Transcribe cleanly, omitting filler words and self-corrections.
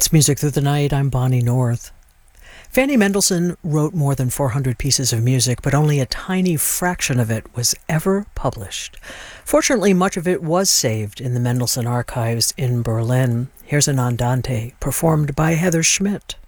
It's Music Through the Night. I'm Bonnie North. Fanny Mendelssohn wrote more than 400 pieces of music, but only a tiny fraction of it was ever published. Fortunately, much of it was saved in the Mendelssohn archives in Berlin. Here's an andante performed by Heather Schmidt.